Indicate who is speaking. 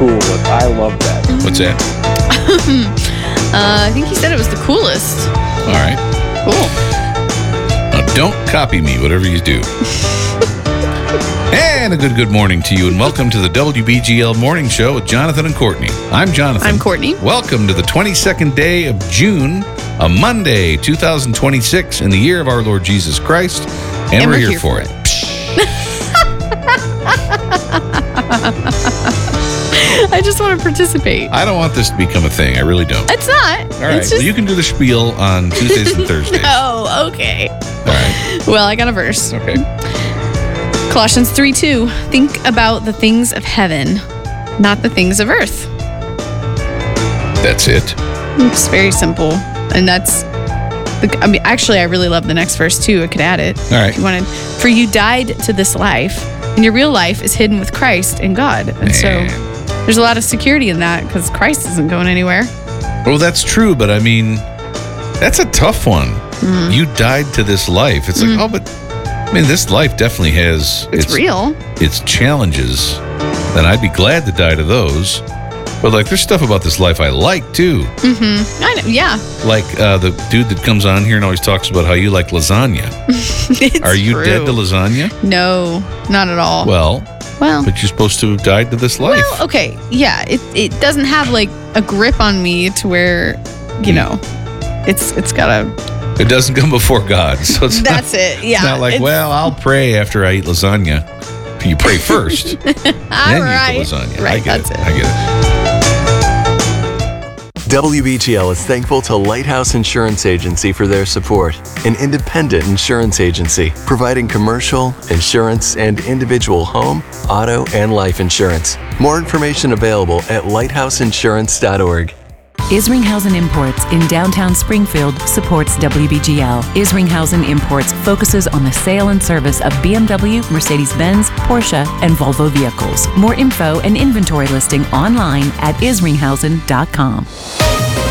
Speaker 1: cool. I love that.
Speaker 2: What's that?
Speaker 3: I think he said it was the coolest.
Speaker 2: All right.
Speaker 3: Cool.
Speaker 2: Now, don't copy me, whatever you do. And a good morning to you, and welcome to the WBGL Morning Show with Jonathan and Courtney. I'm Jonathan.
Speaker 3: I'm Courtney.
Speaker 2: Welcome to the 22nd day of June, a Monday, 2026, in the year of our Lord Jesus Christ, and we're here for it.
Speaker 3: I just want to participate.
Speaker 2: I don't want this to become a thing. I really don't.
Speaker 3: It's not.
Speaker 2: All right. Well, you can do the spiel on Tuesdays and Thursdays.
Speaker 3: Oh, okay.
Speaker 2: All right.
Speaker 3: Well, I got a verse.
Speaker 2: Okay.
Speaker 3: Colossians 3:2. Think about the things of heaven, not the things of earth.
Speaker 2: That's it.
Speaker 3: It's very simple. And that's, actually, I really love the next verse too. I could add it.
Speaker 2: All right.
Speaker 3: If you wanted. For you died to this life, and your real life is hidden with Christ in God. And so there's a lot of security in that because Christ isn't going anywhere.
Speaker 2: Well, that's true, but I mean, that's a tough one. You died to this life. It's like, oh, but I mean, this life definitely has
Speaker 3: It's real.
Speaker 2: its challenges, and I'd be glad to die to those. But like, there's stuff about this life I like too.
Speaker 3: I know. Yeah.
Speaker 2: Like the dude that comes on here and always talks about how you like lasagna. Are you
Speaker 3: true.
Speaker 2: dead to lasagna?
Speaker 3: No, not at all.
Speaker 2: Well,
Speaker 3: Well,
Speaker 2: but you're supposed to have died to this life.
Speaker 3: well, okay. Yeah. It doesn't have like a grip on me to where, you know, it's got a.
Speaker 2: It doesn't come before God, so it's
Speaker 3: That's it. Yeah.
Speaker 2: It's not like, well, I'll pray after I eat lasagna. You pray first, then you eat the lasagna.
Speaker 3: Right,
Speaker 2: I get
Speaker 3: that's
Speaker 2: it.
Speaker 3: it.
Speaker 2: I get it.
Speaker 4: WBGL is thankful to Lighthouse Insurance Agency for their support, an independent insurance agency providing commercial, insurance, and individual home, auto, and life insurance. More information available at lighthouseinsurance.org.
Speaker 5: Isringhausen Imports in downtown Springfield supports WBGL. Isringhausen Imports focuses on the sale and service of BMW, Mercedes-Benz, Porsche, and Volvo vehicles. More info and inventory listing online at isringhausen.com.